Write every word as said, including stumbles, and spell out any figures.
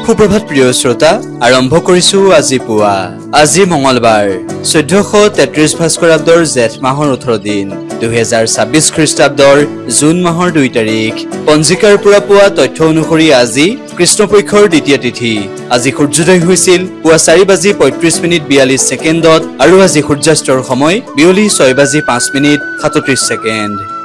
সুপ্ৰভাত প্ৰিয় শ্ৰোতা আৰম্ভ কৰিছো আজি পুৱা আজি মঙ্গলবাৰ চৈধ্যশ তেত্ৰিশ ভাস্কৰাব্দৰ জেঠ মাহৰ ওঠৰ দিন দুহেজাৰ ছাব্বিশ খ্ৰীষ্টাব্দৰ জুন মাহৰ দুই তাৰিখ পঞ্জিকাৰ পৰা পোৱা তথ্য অনুসৰি আজি কৃষ্ণপক্ষৰ দ্বিতীয় তিথি আজি সূৰ্যোদয় হৈছিল পুৱা চাৰি বাজি পঁয়ত্ৰিশ মিনিট বিয়াল্লিশ ছেকেণ্ডত আৰু আজি সূৰ্যাস্তৰ সময় বিয়লি ছয় বাজি পাঁচ মিনিট সাতত্ৰিশ ছেকেণ্ড